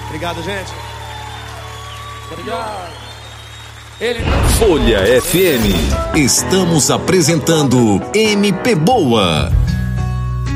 Obrigado, gente. Obrigado. Folha FM. Estamos apresentando MP Boa.